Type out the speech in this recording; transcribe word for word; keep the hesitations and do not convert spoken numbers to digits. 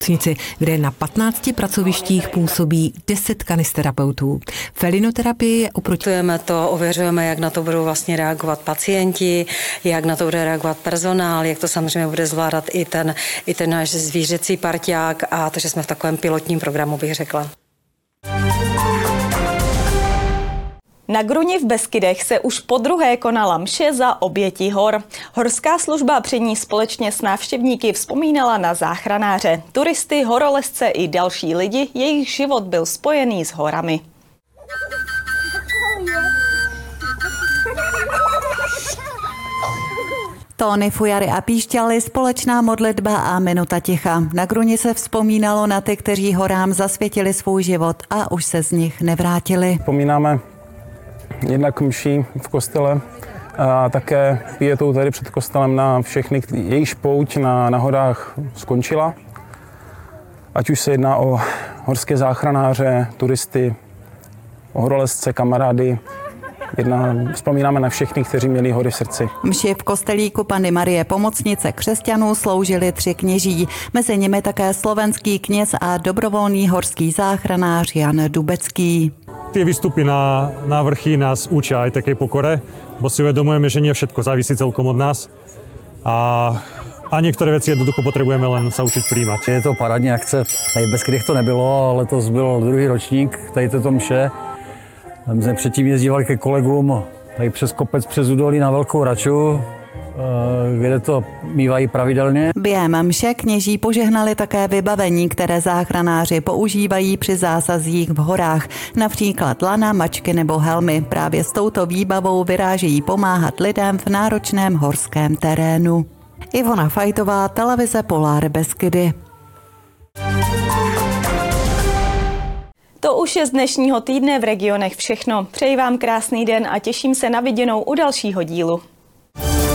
kde na patnácti pracovištích působí deset kanisterapeutů. Felinoterapie je oproti... to, ověřujeme, jak na to budou vlastně reagovat pacienti, jak na to bude reagovat personál, jak to samozřejmě bude zvládat i ten, i ten náš zvířecí parťák, a to, že jsme v takovém pilotním programu, bych řekla. Na Gruni v Beskydech se už podruhé konala mše za oběti hor. Horská služba při ní společně s návštěvníky vzpomínala na záchranáře, turisty, horolezce i další lidi, jejich život byl spojený s horami. Tóny, fujary a píšťaly, společná modlitba a minuta ticha. Na Gruni se vzpomínalo na ty, kteří horám zasvětili svůj život a už se z nich nevrátili. Vzpomínáme jednak mší v kostele a také pietou tady před kostelem na všechny, jejichž pouť na, na horách skončila. Ať už se jedná o horské záchranáře, turisty, o horolezce, kamarády. Jedna, vzpomínáme na všechny, kteří měli hory v srdci. Mši v kostelíku Panny Marie Pomocnice křesťanů sloužili tři kněží. Mezi nimi také slovenský kněz a dobrovolný horský záchranář Jan Dubecký. Tie výstupy na, na vrchy nás učia aj takej pokore, bo si uvedomujeme, že nie všetko závisí celkom od nás. A, a niektoré veci jednoducho potrebujeme len sa učiť prijímať. Je to parádní akce. Tady v Beskydech to nebylo, letos byl druhý ročník tady této mše. My jsme předtím jezdívali ke kolegům tady přes kopec, přes údolí na Velkou Raču, kde to mívají pravidelně. Během mše kněží požehnali také vybavení, které záchranáři používají při zásazích v horách, například lana, mačky nebo helmy. Právě s touto výbavou vyrážejí pomáhat lidem v náročném horském terénu. Ivona Fajtová, televize Polar Beskydy. To už je z dnešního týdne v regionech všechno. Přeji vám krásný den a těším se na viděnou u dalšího dílu.